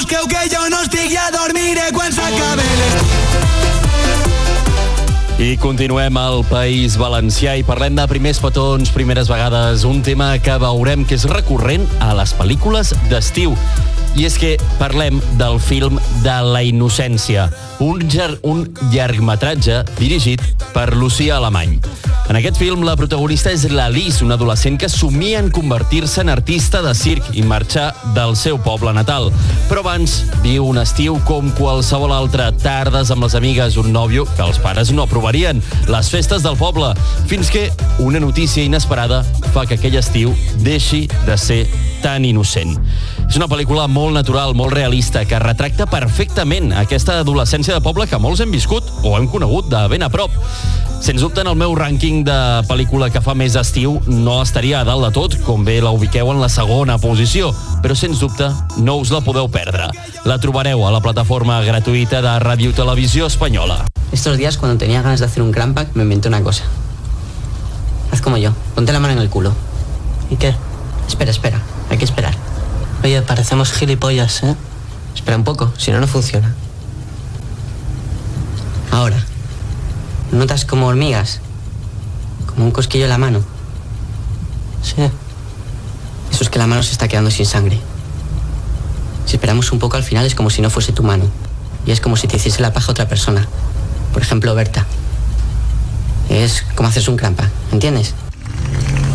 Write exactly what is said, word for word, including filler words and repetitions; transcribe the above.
busqueu que jo no estic, ja dormiré quan s'acabe l'estiu. I continuem al País Valencià i parlem de primers petons, primeres vegades, un tema que veurem que és recurrent a les pel·lícules d'estiu. I és que parlem del film de la innocència, un, llar- un llargmetratge dirigit per Lucía Alemany. En aquest film, la protagonista és l'Alice, una adolescent que somia en convertir-se en artista de circ i marxar del seu poble natal. Però abans viu un estiu com qualsevol altre, tardes amb les amigues, un nòvio que els pares no aprovarien, les festes del poble, fins que una notícia inesperada fa que aquell estiu deixi de ser tan innocent. És una pel·lícula molt natural, molt realista, que retracta perfectament aquesta adolescència de poble que molts hem viscut o hem conegut de ben a prop. Sens dubte, en el meu rànquing de pel·lícula que fa més estiu no estaria a dalt de tot, com bé la ubiqueu en la segona posició, però sens dubte no us la podeu perdre. La trobareu a la plataforma gratuïta de Ràdio Televisió Espanyola. Estos días, cuando tenía ganas de hacer un crampack, me inventé una cosa. Haz como yo, ponte la mano en el culo. ¿Y qué? Espera, espera, hay que esperar. Oye, parecemos gilipollas, ¿eh? Espera un poco, si no, no funciona. Ahora, ¿notas como hormigas? Como un cosquillo en la mano. Sí. Eso es que la mano se está quedando sin sangre. Si esperamos un poco, al final es como si no fuese tu mano. Y es como si te hiciese la paja otra persona. Por ejemplo, Berta. Es como hacerse un crampa, ¿entiendes?